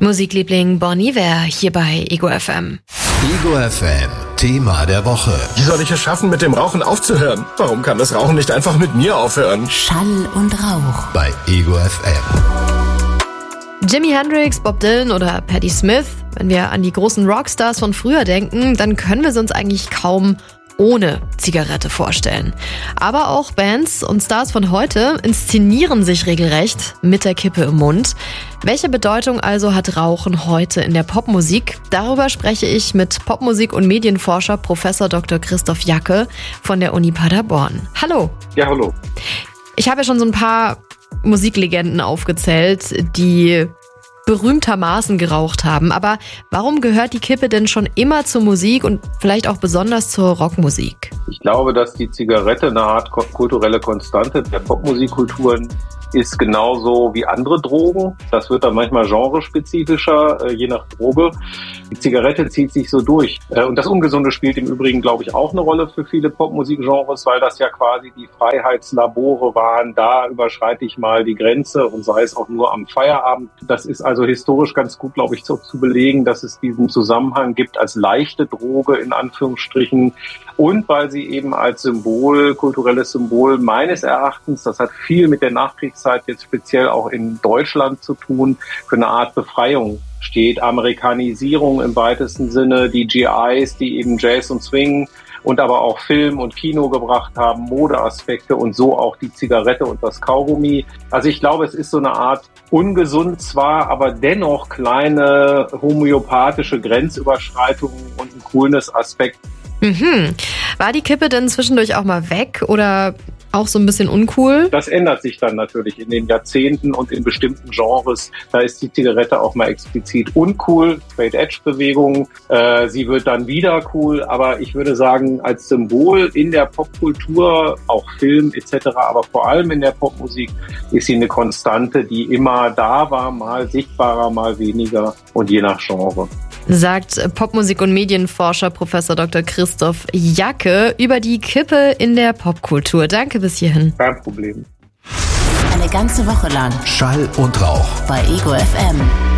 Musikliebling Bon Iver hier bei Ego FM. Ego FM, Thema der Woche. Wie soll ich es schaffen, mit dem Rauchen aufzuhören? Warum kann das Rauchen nicht einfach mit mir aufhören? Schall und Rauch. Bei Ego FM. Jimi Hendrix, Bob Dylan oder Patti Smith. Wenn wir an die großen Rockstars von früher denken, dann können wir sie uns eigentlich kaum ohne Zigarette vorstellen. Aber auch Bands und Stars von heute inszenieren sich regelrecht mit der Kippe im Mund. Welche Bedeutung also hat Rauchen heute in der Popmusik? Darüber spreche ich mit Popmusik- und Medienforscher Prof. Dr. Christoph Jacke von der Uni Paderborn. Hallo. Ja, hallo. Ich habe ja schon so ein paar Musiklegenden aufgezählt, die berühmtermaßen geraucht haben. Aber warum gehört die Kippe denn schon immer zur Musik und vielleicht auch besonders zur Rockmusik? Ich glaube, dass die Zigarette eine Art kulturelle Konstante der Popmusikkulturen ist, genauso wie andere Drogen. Das wird dann manchmal genrespezifischer, je nach Droge. Die Zigarette zieht sich so durch. Und das Ungesunde spielt im Übrigen, glaube ich, auch eine Rolle für viele Popmusikgenres, weil das ja quasi die Freiheitslabore waren. Da überschreite ich mal die Grenze und sei es auch nur am Feierabend. Das ist also historisch ganz gut, glaube ich, zu belegen, dass es diesen Zusammenhang gibt als leichte Droge in Anführungsstrichen und weil sie eben als Symbol, kulturelles Symbol meines Erachtens, das hat viel mit der Nachkriegszeit jetzt speziell auch in Deutschland zu tun, für eine Art Befreiung steht. Amerikanisierung im weitesten Sinne, die GIs, die eben Jazz und Swing und aber auch Film und Kino gebracht haben, Modeaspekte und so auch die Zigarette und das Kaugummi. Also ich glaube, es ist so eine Art ungesund zwar, aber dennoch kleine homöopathische Grenzüberschreitung und ein Coolness-Aspekt. War die Kippe denn zwischendurch auch mal weg oder auch so ein bisschen uncool? Das ändert sich dann natürlich in den Jahrzehnten und in bestimmten Genres. Da ist die Zigarette auch mal explizit uncool, Straight-Edge-Bewegung. Sie wird dann wieder cool, aber ich würde sagen, als Symbol in der Popkultur, auch Film etc., aber vor allem in der Popmusik, ist sie eine Konstante, die immer da war, mal sichtbarer, mal weniger und je nach Genre. Sagt Popmusik- und Medienforscher Prof. Dr. Christoph Jacke über die Kippe in der Popkultur. Danke bis hierhin. Kein Problem. Eine ganze Woche lang Schall und Rauch. bei Ego FM.